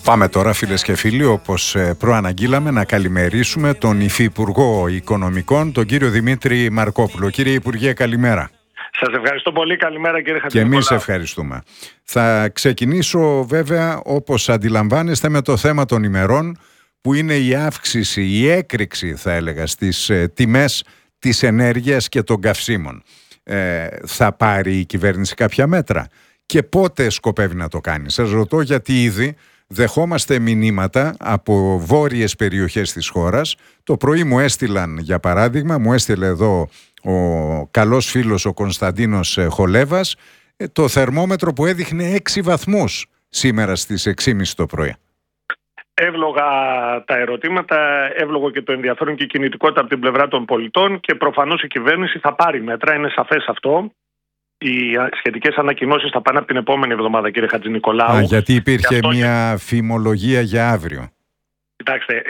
Πάμε τώρα, φίλες και φίλοι, όπως προαναγγείλαμε, να καλημερίσουμε τον Υφυπουργό Οικονομικών, τον κύριο Δημήτρη Μαρκόπουλο. Κύριε Υπουργέ, καλημέρα. Σας ευχαριστώ πολύ. Καλημέρα, κύριε Χατζηνικολάου. Και εμείς ευχαριστούμε. Θα ξεκινήσω βέβαια, όπως αντιλαμβάνεστε, με το θέμα των ημερών, που είναι η αύξηση, η έκρηξη θα έλεγα, στις τιμές της ενέργειας και των καυσίμων. Θα πάρει η κυβέρνηση κάποια μέτρα και πότε σκοπεύει να το κάνει? Σας ρωτώ γιατί ήδη δεχόμαστε μηνύματα από βόρειες περιοχές της χώρας. Το πρωί μου έστειλαν, για παράδειγμα, μου έστειλε εδώ ο καλός φίλος ο Κωνσταντίνος Χολέβας, το θερμόμετρο που έδειχνε 6 βαθμούς σήμερα στις 6.30 το πρωί. Εύλογα τα ερωτήματα, εύλογο και το ενδιαφέρον και η κινητικότητα από την πλευρά των πολιτών, και προφανώς η κυβέρνηση θα πάρει μέτρα, είναι σαφές αυτό. Οι σχετικές ανακοινώσεις θα πάνε από την επόμενη εβδομάδα, κύριε Χατζηνικολάου. Γιατί υπήρχε μια φημολογία για αύριο. Κοιτάξτε,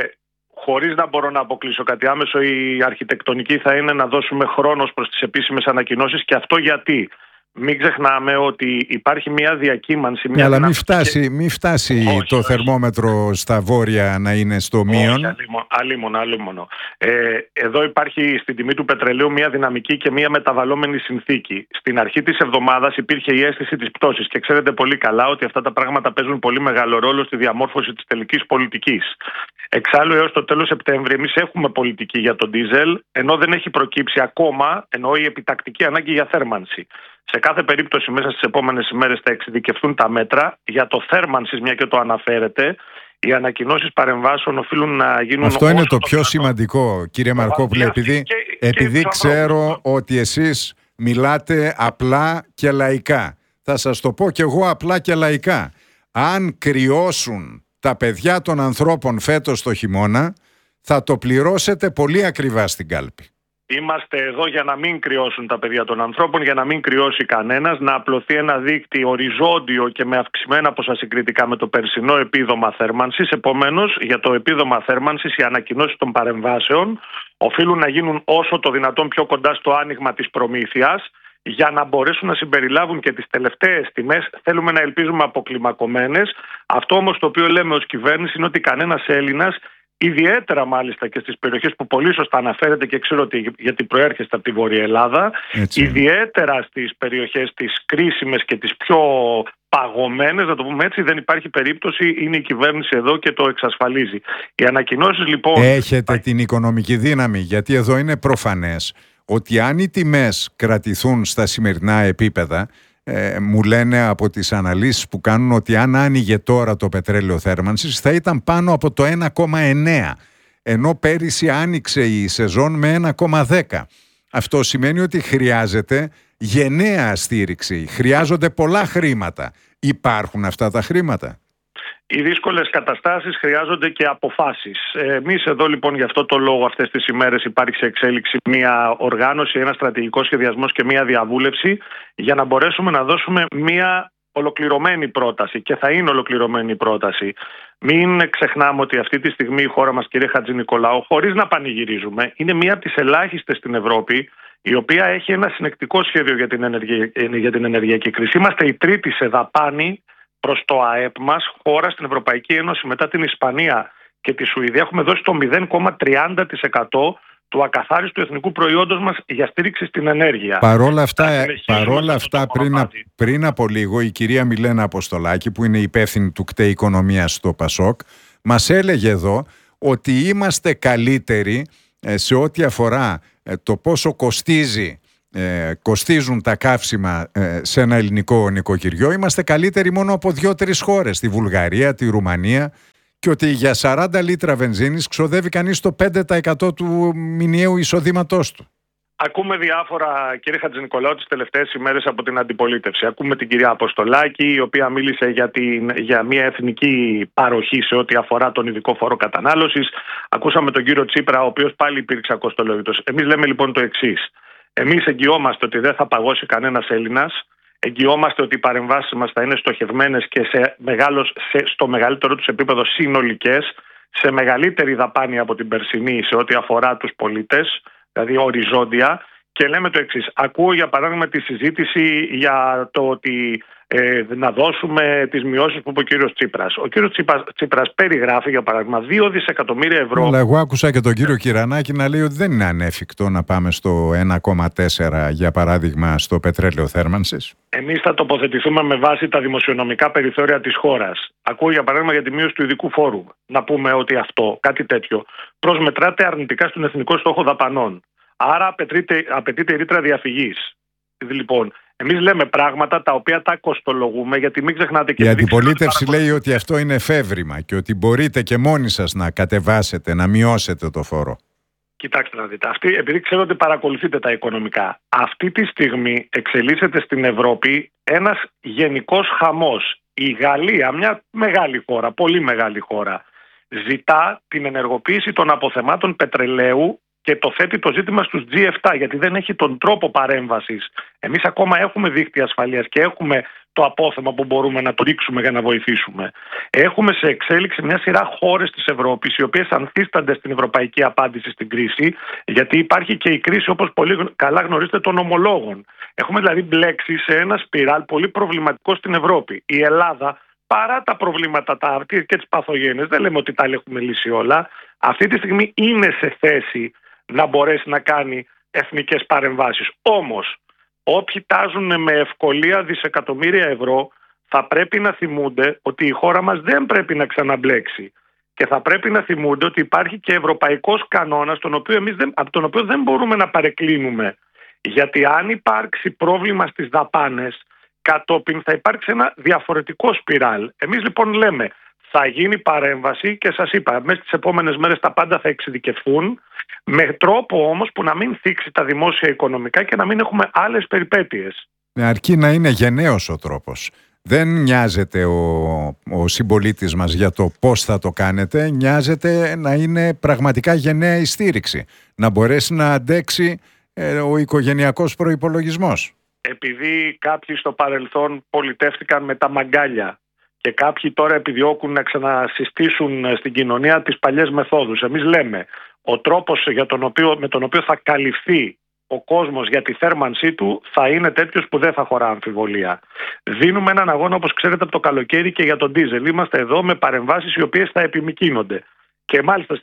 χωρίς να μπορώ να αποκλείσω κάτι άμεσο, η αρχιτεκτονική θα είναι να δώσουμε χρόνο προς τις επίσημες ανακοινώσεις, και αυτό γιατί? Μην ξεχνάμε ότι υπάρχει μια διακύμανση. Αλλά μην φτάσει το θερμόμετρο στα βόρεια να είναι στο μείον. Αλλήμον. Εδώ υπάρχει στην τιμή του πετρελαίου μια δυναμική και μια μεταβαλλόμενη συνθήκη. Στην αρχή της εβδομάδας υπήρχε η αίσθηση της πτώσης και ξέρετε πολύ καλά ότι αυτά τα πράγματα παίζουν πολύ μεγάλο ρόλο στη διαμόρφωση της τελικής πολιτικής. Εξάλλου, έως το τέλος Σεπτέμβρη, εμείς έχουμε πολιτική για τον ντίζελ, ενώ δεν έχει προκύψει ακόμα, ενώ η επιτακτική ανάγκη για θέρμανση. Σε κάθε περίπτωση, μέσα στις επόμενες ημέρες θα εξειδικευτούν τα μέτρα. Για το θέρμανσης, μια και το αναφέρετε, οι ανακοινώσεις παρεμβάσεων οφείλουν να γίνουν. Αυτό είναι το πιο σημαντικό, κύριε Μαρκόπουλε, επειδή ξέρω ότι εσείς μιλάτε απλά και λαϊκά. Θα σας το πω κι εγώ απλά και λαϊκά. Αν κρυώσουν τα παιδιά των ανθρώπων φέτος το χειμώνα, θα το πληρώσετε πολύ ακριβά στην κάλπη. Είμαστε εδώ για να μην κρυώσουν τα παιδιά των ανθρώπων, για να μην κρυώσει κανένας, να απλωθεί ένα δίκτυο οριζόντιο και με αυξημένα ποσά συγκριτικά με το περσινό επίδομα θέρμανσης. Επομένως, για το επίδομα θέρμανσης, οι ανακοινώσεις των παρεμβάσεων οφείλουν να γίνουν όσο το δυνατόν πιο κοντά στο άνοιγμα της προμήθειας, για να μπορέσουν να συμπεριλάβουν και τις τελευταίες τιμές. Θέλουμε να ελπίζουμε αποκλιμακωμένες. Αυτό όμως το οποίο λέμε ως κυβέρνηση είναι ότι κανένας Έλληνας, ιδιαίτερα μάλιστα και στις περιοχές που πολύ σωστά αναφέρετε και ξέρω ότι γιατί προέρχεστε από τη Βόρεια Ελλάδα, ιδιαίτερα στις περιοχές τις κρίσιμες και τις πιο παγωμένες, να το πούμε έτσι, δεν υπάρχει περίπτωση, είναι η κυβέρνηση εδώ και το εξασφαλίζει. Οι ανακοινώσεις λοιπόν... Έχετε την οικονομική δύναμη, γιατί εδώ είναι προφανές ότι αν οι τιμές κρατηθούν στα σημερινά επίπεδα, μου λένε από τις αναλύσεις που κάνουν ότι αν άνοιγε τώρα το πετρέλαιο θέρμανσης θα ήταν πάνω από το 1,9, ενώ πέρυσι άνοιξε η σεζόν με 1,10. Αυτό σημαίνει ότι χρειάζεται γενναία στήριξη, χρειάζονται πολλά χρήματα. Υπάρχουν αυτά τα χρήματα? Οι δύσκολες καταστάσεις χρειάζονται και αποφάσεις. Εμείς εδώ λοιπόν για αυτό το λόγο αυτές τις ημέρες υπάρχει σε εξέλιξη μια οργάνωση, ένα στρατηγικό σχεδιασμός και μια διαβούλευση για να μπορέσουμε να δώσουμε μια ολοκληρωμένη πρόταση, και θα είναι ολοκληρωμένη πρόταση. Μην ξεχνάμε ότι αυτή τη στιγμή η χώρα μας, κύριε Χατζηνικολάου, χωρίς να πανηγυρίζουμε, είναι μια από τις ελάχιστες στην Ευρώπη η οποία έχει ένα συνεκτικό σχέδιο για την ενεργειακή κρίση. Είμαστε η τρίτη σε δαπάνη προς το ΑΕΠ μας χώρα στην Ευρωπαϊκή Ένωση, μετά την Ισπανία και τη Σουηδία. Έχουμε δώσει το 0,30% του ακαθάριστου εθνικού προϊόντος μας για στήριξη στην ενέργεια. Παρόλα αυτά πριν από λίγο η κυρία Μιλένα Αποστολάκη, που είναι υπεύθυνη του ΚΤΕ Οικονομίας στο ΠΑΣΟΚ, μας έλεγε εδώ ότι είμαστε καλύτεροι σε ό,τι αφορά το πόσο κοστίζουν τα καύσιμα σε ένα ελληνικό νοικοκυριό. Είμαστε καλύτεροι μόνο από 2-3 χώρες, τη Βουλγαρία, τη Ρουμανία, και ότι για 40 λίτρα βενζίνης ξοδεύει κανείς το 5% του μηνιαίου εισοδήματός του. Ακούμε διάφορα, κύριε Χατζηνικολάου, τις τελευταίες ημέρες από την αντιπολίτευση. Ακούμε την κυρία Αποστολάκη, η οποία μίλησε για μια εθνική παροχή σε ό,τι αφορά τον ειδικό φόρο κατανάλωσης. Ακούσαμε τον κύριο Τσίπρα, ο οποίος πάλι υπήρξε ακοστολόγητος. Εμείς λέμε λοιπόν το εξής. Εμείς εγγυόμαστε ότι δεν θα παγώσει κανένας Έλληνας. Εγγυόμαστε ότι οι παρεμβάσεις μας θα είναι στοχευμένες και στο μεγαλύτερο τους επίπεδο συνολικές, σε μεγαλύτερη δαπάνη από την περσινή σε ό,τι αφορά τους πολίτες, δηλαδή οριζόντια, και λέμε το εξής. Ακούω για παράδειγμα τη συζήτηση για το ότι να δώσουμε τις μειώσεις που είπε ο κύριος Τσίπρας. Ο κύριος Τσίπρας περιγράφει για παράδειγμα 2 δισεκατομμύρια ευρώ. Αλλά εγώ άκουσα και τον κύριο Κυρανάκη να λέει ότι δεν είναι ανέφικτο να πάμε στο 1,4 για παράδειγμα στο πετρέλαιο θέρμανσης. Εμείς θα τοποθετηθούμε με βάση τα δημοσιονομικά περιθώρια της χώρας. Ακούω για παράδειγμα για τη μείωση του ειδικού φόρου. Να πούμε ότι αυτό, κάτι τέτοιο, προσμετράται αρνητικά στον εθνικό στόχο δαπανών. Άρα απαιτείται ρήτρα διαφυγής. Λοιπόν, εμείς λέμε πράγματα τα οποία τα κοστολογούμε, γιατί μην ξεχνάτε και... Η αντιπολίτευση λέει ότι αυτό είναι εφεύρημα και ότι μπορείτε και μόνοι σας να κατεβάσετε, να μειώσετε το φόρο. Κοιτάξτε να δείτε, επειδή ξέρω ότι παρακολουθείτε τα οικονομικά, αυτή τη στιγμή εξελίσσεται στην Ευρώπη ένας γενικός χαμός. Η Γαλλία, μια μεγάλη χώρα, πολύ μεγάλη χώρα, ζητά την ενεργοποίηση των αποθεμάτων πετρελαίου και το θέτει το ζήτημα στους G7, γιατί δεν έχει τον τρόπο παρέμβασης. Εμείς ακόμα έχουμε δίκτυα ασφαλείας και έχουμε το απόθεμα που μπορούμε να το ρίξουμε για να βοηθήσουμε. Έχουμε σε εξέλιξη μια σειρά χώρες της Ευρώπης, οι οποίες ανθίστανται στην ευρωπαϊκή απάντηση στην κρίση, γιατί υπάρχει και η κρίση, όπως πολύ καλά γνωρίζετε, των ομολόγων. Έχουμε δηλαδή μπλέξει σε ένα σπιράλ πολύ προβληματικό στην Ευρώπη. Η Ελλάδα, παρά τα προβλήματα και τις παθογένειες, δεν λέμε ότι τα έχουμε λύσει όλα, αυτή τη στιγμή είναι σε θέση να μπορέσει να κάνει εθνικές παρεμβάσεις. Όμως, όποιοι τάζουν με ευκολία δισεκατομμύρια ευρώ θα πρέπει να θυμούνται ότι η χώρα μας δεν πρέπει να ξαναμπλέξει. Και θα πρέπει να θυμούνται ότι υπάρχει και ευρωπαϊκός κανόνας από τον οποίο δεν μπορούμε να παρεκκλίνουμε. Γιατί αν υπάρξει πρόβλημα στις δαπάνες, κατόπιν θα υπάρξει ένα διαφορετικό σπιράλ. Εμείς λοιπόν λέμε θα γίνει παρέμβαση και σας είπα, μέσα στις επόμενες μέρες τα πάντα θα εξειδικευθούν, με τρόπο όμως που να μην θίξει τα δημόσια οικονομικά και να μην έχουμε άλλες περιπέτειες. Αρκεί να είναι γενναίος ο τρόπος. Δεν νοιάζεται ο συμπολίτης μας για το πώς θα το κάνετε, νοιάζεται να είναι πραγματικά γενναία η στήριξη, να μπορέσει να αντέξει ο οικογενειακός προϋπολογισμός. Επειδή κάποιοι στο παρελθόν πολιτεύτηκαν με τα μαγκάλια και κάποιοι τώρα επιδιώκουν να ξανασυστήσουν στην κοινωνία τις παλιές μεθόδους, εμείς λέμε ο τρόπος με τον οποίο θα καλυφθεί ο κόσμος για τη θέρμανσή του θα είναι τέτοιος που δεν θα χωρά αμφιβολία. Δίνουμε έναν αγώνα, όπως ξέρετε, από το καλοκαίρι και για τον ντίζελ. Είμαστε εδώ με παρεμβάσεις οι οποίες θα επιμικρύνονται. Και μάλιστα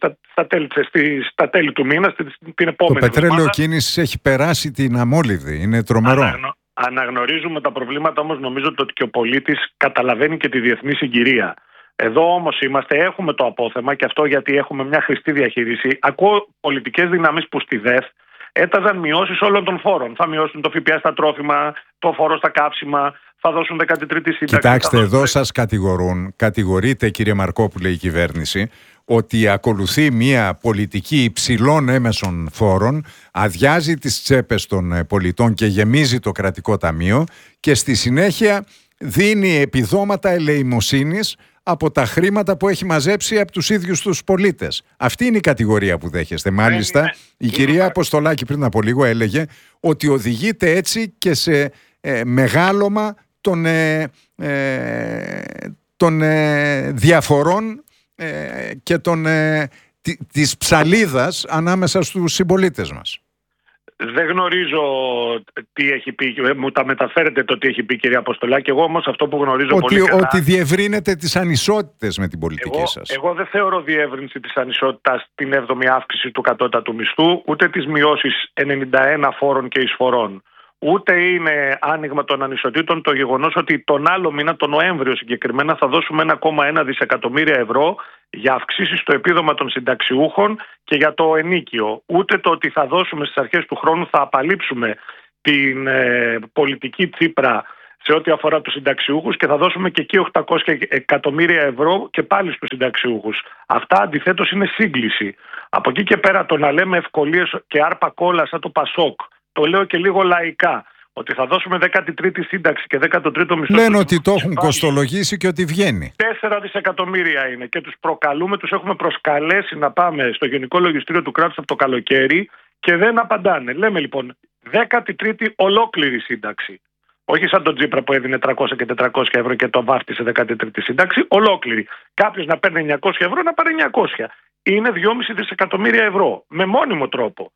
στα τέλη του μήνα, την επόμενη. Το πετρέλαιο κίνησης έχει περάσει την αμόλυδη. Είναι τρομερό. Αναγνωρίζουμε τα προβλήματα, όμως νομίζω ότι και ο πολίτης καταλαβαίνει και τη διεθνή συγκυρία. Εδώ όμως έχουμε το απόθεμα και αυτό γιατί έχουμε μια χρηστή διαχείριση. Ακούω πολιτικές δυνάμεις που στη ΔΕΘ έταζαν μειώσεις όλων των φόρων. Θα μειώσουν το ΦΠΑ στα τρόφιμα, το φόρο στα καύσιμα, θα δώσουν 13η σύνταξη. Κοιτάξτε, εδώ σας κατηγορείτε κύριε Μαρκόπουλε η κυβέρνηση ότι ακολουθεί μια πολιτική υψηλών έμεσων φόρων, αδειάζει τις τσέπες των πολιτών και γεμίζει το κρατικό ταμείο και στη συνέχεια δίνει επιδόματα ελεημοσύνης από τα χρήματα που έχει μαζέψει από τους ίδιους τους πολίτες. Αυτή είναι η κατηγορία που δέχεστε. Μάλιστα, η κυρία Αποστολάκη πριν από λίγο έλεγε ότι οδηγείται έτσι και σε μεγάλωμα των διαφορών και της ψαλίδας ανάμεσα στους συμπολίτες μας. Δεν γνωρίζω τι έχει πει, μου τα μεταφέρετε το τι έχει πει η κυρία Αποστολάκη. Εγώ όμως αυτό που γνωρίζω πολύ καλά... Ότι διευρύνετε τις ανισότητες με την πολιτική σας. Εγώ δεν θεωρώ διεύρυνση της ανισότητας την 7η αύξηση του κατώτατου μισθού, ούτε τις μειώσεις 91 φόρων και εισφορών. Ούτε είναι άνοιγμα των ανισοτήτων το γεγονός ότι τον άλλο μήνα, τον Νοέμβριο συγκεκριμένα, θα δώσουμε 1,1 δισεκατομμύρια ευρώ για αυξήσεις στο επίδομα των συνταξιούχων και για το ενίκιο. Ούτε το ότι θα δώσουμε στις αρχές του χρόνου, θα απαλείψουμε την πολιτική Τσίπρα σε ό,τι αφορά τους συνταξιούχους και θα δώσουμε και εκεί 800 εκατομμύρια ευρώ και πάλι στους συνταξιούχους. Αυτά αντιθέτως είναι σύγκληση. Από εκεί και πέρα το να λέμε ευκολίες και άρπα κόλλα σαν το Πασόκ, το λέω και λίγο λαϊκά, ότι θα δώσουμε 13η σύνταξη και 13ο μισθό. Λένε ότι το έχουν κοστολογήσει και ότι βγαίνει. 4 δισεκατομμύρια είναι και τους προκαλούμε, τους έχουμε προσκαλέσει να πάμε στο Γενικό Λογιστήριο του κράτους από το καλοκαίρι και δεν απαντάνε. Λέμε λοιπόν 13η ολόκληρη σύνταξη. Όχι σαν τον Τσίπρα που έδινε 300 και 400 ευρώ και το βάφτισε 13η σύνταξη, ολόκληρη. Κάποιος να παίρνει 900 ευρώ να πάρει 900. Είναι 2,5 δισεκατομμύρια ευρώ με μόνιμο τρόπο.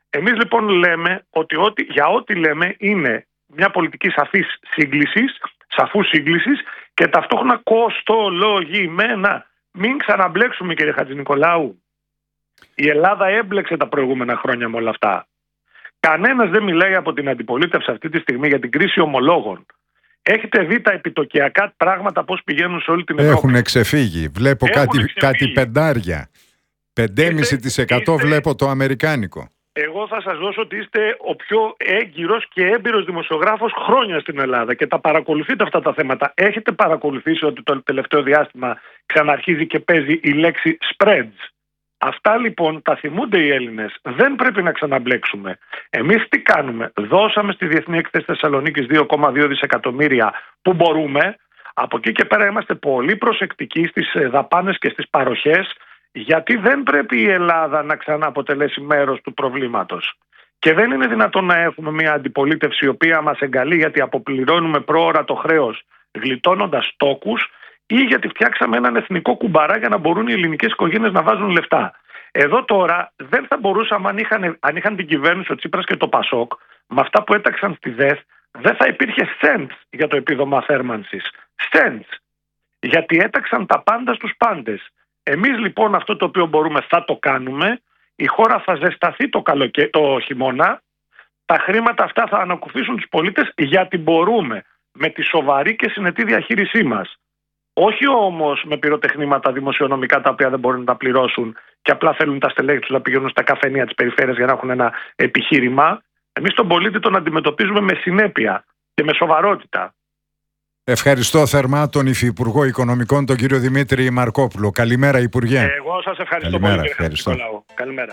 Εμείς λοιπόν λέμε ότι για ό,τι λέμε είναι μια πολιτική σαφούς σύγκλησης και ταυτόχρονα κοστολογημένα. Μην ξαναμπλέξουμε, κύριε Χατζηνικολάου. Η Ελλάδα έμπλεξε τα προηγούμενα χρόνια με όλα αυτά. Κανένας δεν μιλάει από την αντιπολίτευση αυτή τη στιγμή για την κρίση ομολόγων. Έχετε δει τα επιτοκιακά πράγματα πώς πηγαίνουν σε όλη την Ευρώπη? Έχουν ξεφύγει. Βλέπω κάτι πεντάρια. 5,5% βλέπω το αμερικάνικο. Εγώ θα σας δώσω ότι είστε ο πιο έγκυρος και έμπειρος δημοσιογράφος χρόνια στην Ελλάδα και τα παρακολουθείτε αυτά τα θέματα. Έχετε παρακολουθήσει ότι το τελευταίο διάστημα ξαναρχίζει και παίζει η λέξη spreads? Αυτά λοιπόν τα θυμούνται οι Έλληνες. Δεν πρέπει να ξαναμπλέξουμε. Εμείς τι κάνουμε? Δώσαμε στη Διεθνή Έκθεση Θεσσαλονίκης 2,2 δισεκατομμύρια που μπορούμε. Από εκεί και πέρα είμαστε πολύ προσεκτικοί στις δαπάνες και στις παροχές, γιατί δεν πρέπει η Ελλάδα να ξανααποτελέσει μέρος του προβλήματος. Και δεν είναι δυνατόν να έχουμε μια αντιπολίτευση η οποία μας εγκαλεί γιατί αποπληρώνουμε πρόωρα το χρέος γλιτώνοντας τόκους ή γιατί φτιάξαμε έναν εθνικό κουμπαρά για να μπορούν οι ελληνικές οικογένειες να βάζουν λεφτά. Εδώ τώρα δεν θα μπορούσαμε, αν είχαν την κυβέρνηση ο Τσίπρας και το Πασόκ, με αυτά που έταξαν στη ΔΕΘ, δεν θα υπήρχε cents για το επίδομα θέρμανσης. Cents. Γιατί έταξαν τα πάντα στους πάντες. Εμείς λοιπόν αυτό το οποίο μπορούμε θα το κάνουμε. Η χώρα θα ζεσταθεί το χειμώνα. Τα χρήματα αυτά θα ανακουφίσουν τους πολίτες γιατί μπορούμε με τη σοβαρή και συνετή διαχείρισή μας. Όχι όμως με πυροτεχνήματα δημοσιονομικά τα οποία δεν μπορούν να τα πληρώσουν και απλά θέλουν τα στελέχη τους να πηγαίνουν στα καφενεία της περιφέρειας για να έχουν ένα επιχείρημα. Εμείς τον πολίτη τον αντιμετωπίζουμε με συνέπεια και με σοβαρότητα. Ευχαριστώ θερμά τον Υφυπουργό Οικονομικών, τον κύριο Δημήτρη Μαρκόπουλο. Καλημέρα, Υπουργέ. Εγώ σας ευχαριστώ πολύ, κύριε Χατζηνικολάου. Καλημέρα.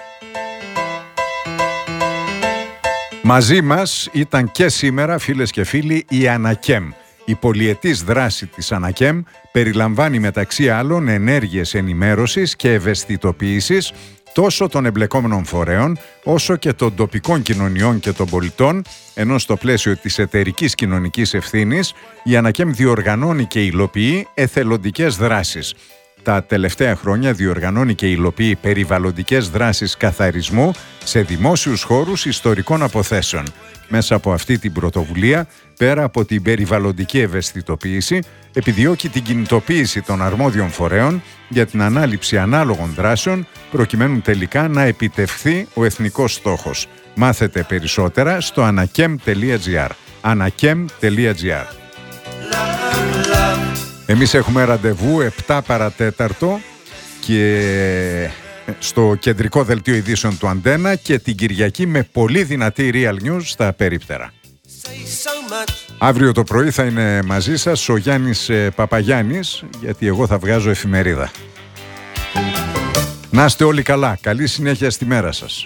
Μαζί μας ήταν και σήμερα, φίλες και φίλοι, η Ανακέμ. Η πολυετής δράση της Ανακέμ περιλαμβάνει μεταξύ άλλων ενέργειες ενημέρωσης και ευαισθητοποίησης τόσο των εμπλεκόμενων φορέων όσο και των τοπικών κοινωνιών και των πολιτών, ενώ στο πλαίσιο της εταιρικής κοινωνικής ευθύνης η Ανακέμ διοργανώνει και υλοποιεί εθελοντικές δράσεις. Τα τελευταία χρόνια διοργανώνει και υλοποιεί περιβαλλοντικές δράσεις καθαρισμού σε δημόσιους χώρους ιστορικών αποθέσεων. Μέσα από αυτή την πρωτοβουλία, πέρα από την περιβαλλοντική ευαισθητοποίηση, επιδιώκει την κινητοποίηση των αρμόδιων φορέων για την ανάληψη ανάλογων δράσεων, προκειμένου τελικά να επιτευχθεί ο εθνικός στόχος. Μάθετε περισσότερα στο anakem.gr. anakem.gr. Εμείς έχουμε ραντεβού 7 παρατέταρτο και στο κεντρικό δελτίο ειδήσεων του Αντένα και την Κυριακή με πολύ δυνατή Real News στα περίπτερα. Αύριο το πρωί θα είναι μαζί σας ο Γιάννης Παπαγιάννης, γιατί εγώ θα βγάζω εφημερίδα. Να είστε όλοι καλά. Καλή συνέχεια στη μέρα σας.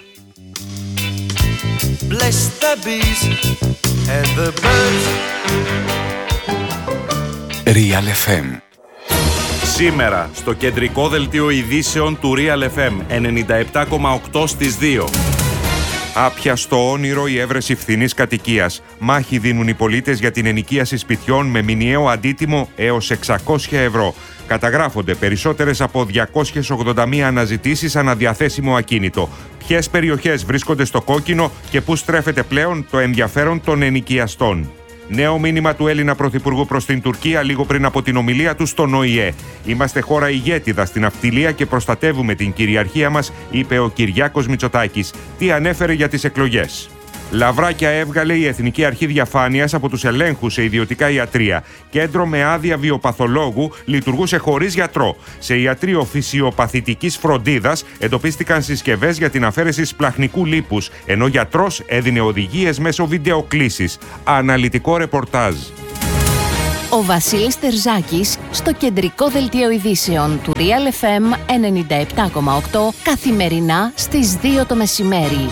Real FM. Σήμερα στο κεντρικό δελτίο ειδήσεων του Real FM 97,8 στις 2. Άπιαστο όνειρο η έβρεση φθηνής κατοικίας. Μάχη δίνουν οι πολίτες για την ενοικίαση σπιτιών με μηνιαίο αντίτιμο έως 600 ευρώ. Καταγράφονται περισσότερες από 281 αναζητήσεις αναδιαθέσιμο ακίνητο. Ποιες περιοχές βρίσκονται στο κόκκινο και πού στρέφεται πλέον το ενδιαφέρον των ενοικιαστών. Νέο μήνυμα του Έλληνα Πρωθυπουργού προς την Τουρκία λίγο πριν από την ομιλία του στον ΟΗΕ. Είμαστε χώρα ηγέτιδα στην αυτιλία και προστατεύουμε την κυριαρχία μας, είπε ο Κυριάκος Μητσοτάκης. Τι ανέφερε για τις εκλογές. Λαβράκια έβγαλε η Εθνική Αρχή Διαφάνειας από τους ελέγχους σε ιδιωτικά ιατρεία. Κέντρο με άδεια βιοπαθολόγου λειτουργούσε χωρίς γιατρό. Σε ιατρείο φυσιοπαθητικής φροντίδας εντοπίστηκαν συσκευές για την αφαίρεση σπλαχνικού λίπους, ενώ γιατρός έδινε οδηγίες μέσω βιντεοκλήσης. Αναλυτικό ρεπορτάζ. Ο Βασίλης Τερζάκης στο κεντρικό δελτίο ειδήσεων του Real FM 97,8 καθημερινά στις 2 το μεσημέρι.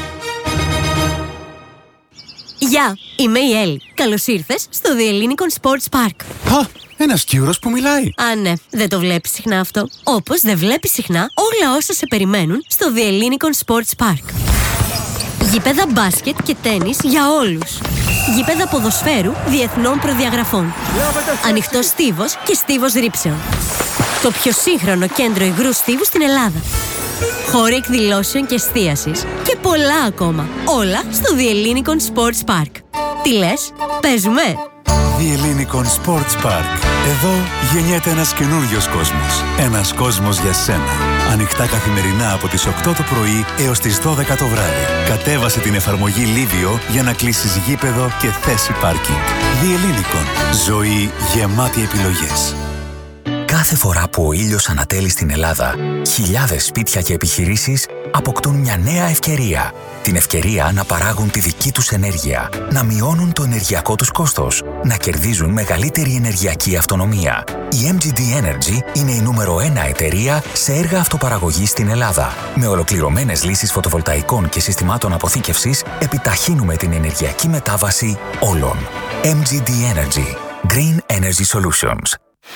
Γεια, είμαι η Έλλη. Καλώς ήρθες στο The Ellinikon Sports Park. Α, ένας Κύρος που μιλάει. Α, ναι, δεν το βλέπεις συχνά αυτό. Όπως δεν βλέπεις συχνά όλα όσα σε περιμένουν στο The Ellinikon Sports Park. Γήπεδα μπάσκετ και τένις για όλους. Γήπεδα ποδοσφαίρου διεθνών προδιαγραφών. Ανοιχτός στίβος και στίβος ρήψεων. Το πιο σύγχρονο κέντρο υγρού στίβου στην Ελλάδα. Χώροι εκδηλώσεων και εστίασης και πολλά ακόμα. Όλα στο The Ellinikon Sports Park. Τι λες, παίζουμε? The Ellinikon Sports Park. Εδώ γεννιέται ένας καινούριος κόσμος. Ένας κόσμος για σένα. Ανοιχτά καθημερινά από τις 8 το πρωί έως τις 12 το βράδυ. Κατέβασε την εφαρμογή Livio για να κλείσεις γήπεδο και θέση πάρκινγκ. The Ellinikon. Ζωή γεμάτη επιλογές. Κάθε φορά που ο ήλιος ανατέλει στην Ελλάδα, χιλιάδες σπίτια και επιχειρήσεις αποκτούν μια νέα ευκαιρία. Την ευκαιρία να παράγουν τη δική τους ενέργεια, να μειώνουν το ενεργειακό τους κόστος, να κερδίζουν μεγαλύτερη ενεργειακή αυτονομία. Η MGD Energy είναι η νούμερο 1 εταιρεία σε έργα αυτοπαραγωγής στην Ελλάδα. Με ολοκληρωμένες λύσεις φωτοβολταϊκών και συστημάτων αποθήκευσης, επιταχύνουμε την ενεργειακή μετάβαση όλων. MGD Energy. Green Energy Solutions.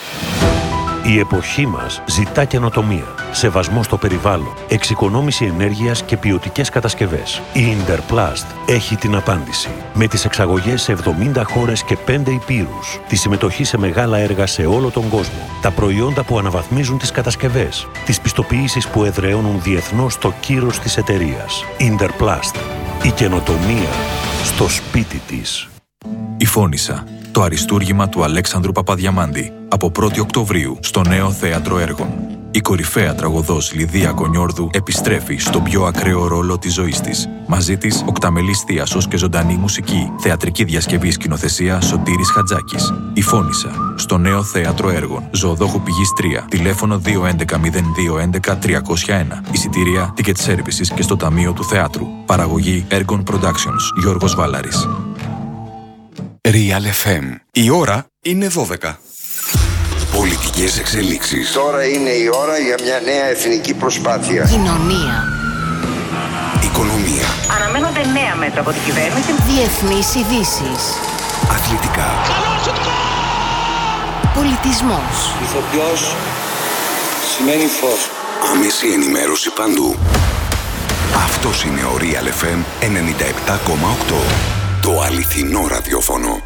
Η εποχή μας ζητά καινοτομία, σεβασμό στο περιβάλλον, εξοικονόμηση ενέργειας και ποιοτικές κατασκευές. Η Interplast έχει την απάντηση. Με τις εξαγωγές σε 70 χώρες και 5 ηπείρους, τη συμμετοχή σε μεγάλα έργα σε όλο τον κόσμο, τα προϊόντα που αναβαθμίζουν τις κατασκευές, τις πιστοποιήσεις που εδραιώνουν διεθνώς το κύρος της εταιρείας. Interplast. Η καινοτομία στο σπίτι της. Η Φώνισσα. Το αριστούργημα του Αλέξανδρου Παπαδιαμάντη. Από 1η Οκτωβρίου στο Νέο Θέατρο Έργων. Η κορυφαία τραγωδός Λιδία Κονιόρδου επιστρέφει στον πιο ακραίο ρόλο της ζωής της. Μαζί της, οκταμελής θίασος και ζωντανή μουσική. Θεατρική διασκευή σκηνοθεσία Σωτήρης Χατζάκης. Η Φώνισσα. Στο Νέο Θέατρο Έργων. Ζωοδόχου Πηγής 3. Τηλέφωνο 211-0211-301. Εισιτήρια, ticket services και στο Ταμείο του Θεάτρου. Παραγωγή Έργων Productions. Γιώργος Βάλαρης. Real FM. Η ώρα είναι 12. Πολιτικές εξελίξεις. Τώρα είναι η ώρα για μια νέα εθνική προσπάθεια. Κοινωνία. Οικονομία. Αναμένονται νέα μέτρα από την κυβέρνηση. Διεθνείς ειδήσεις. Αθλητικά. Πολιτισμός. Ηθοποιός σημαίνει φως. Άμεση ενημέρωση παντού. Αυτός είναι ο Real FM 97,8. Το αληθινό ραδιόφωνο.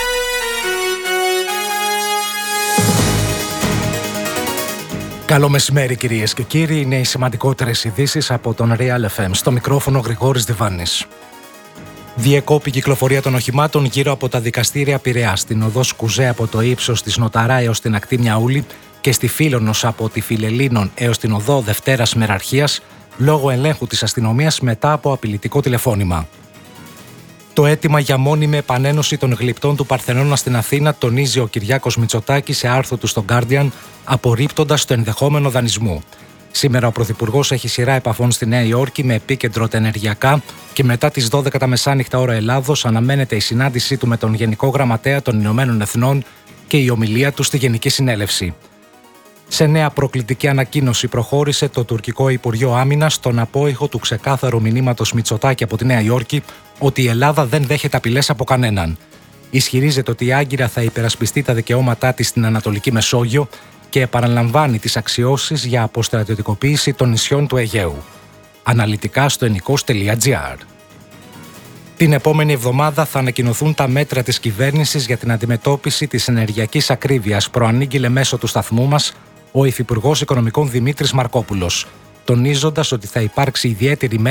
Καλό μεσημέρι κυρίες και κύριοι, είναι οι σημαντικότερες ειδήσεις από τον Real FM. Στο μικρόφωνο Γρηγόρης Διβάνης. Διεκόπη η κυκλοφορία των οχημάτων γύρω από τα δικαστήρια Πειραιά, στην οδό Σκουζέ από το ύψος της Νοταρά έως την ακτή Μιαούλη και στη Φίλωνος από τη Φιλελλήνων έως την οδό Δευτέρας Μεραρχίας, λόγω ελέγχου της αστυνομίας μετά από απειλητικό τηλεφώνημα. Το αίτημα για μόνιμη επανένωση των γλυπτών του Παρθενώνα στην Αθήνα τονίζει ο Κυριάκος Μητσοτάκης σε άρθρο του στο Guardian, απορρίπτοντας το ενδεχόμενο δανεισμού. Σήμερα ο Πρωθυπουργός έχει σειρά επαφών στη Νέα Υόρκη με επίκεντρο τα ενεργειακά και μετά τις 12 τα μεσάνυχτα ώρα Ελλάδος αναμένεται η συνάντησή του με τον Γενικό Γραμματέα των Ηνωμένων Εθνών και η ομιλία του στη Γενική Συνέλευση. Σε νέα προκλητική ανακοίνωση προχώρησε το τουρκικό Υπουργείο Άμυνας στον απόϊχο του ξεκάθαρου μηνύματος Μητσοτάκη από τη Νέα Υόρκη ότι η Ελλάδα δεν δέχεται απειλές από κανέναν. Ισχυρίζεται ότι η Άγκυρα θα υπερασπιστεί τα δικαιώματά της στην Ανατολική Μεσόγειο και επαναλαμβάνει τις αξιώσεις για αποστρατιωτικοποίηση των νησιών του Αιγαίου. Αναλυτικά στο ennikos.gr. Την επόμενη εβδομάδα θα ανακοινωθούν τα μέτρα της κυβέρνησης για την αντιμετώπιση της ενεργειακής ακρίβειας, προανήγγειλε μέσω του σταθμού μας ο Υφυπουργός Οικονομικών Δημήτρης Μαρκόπουλος, τονίζοντας ότι θα υπάρξει ιδιαίτερη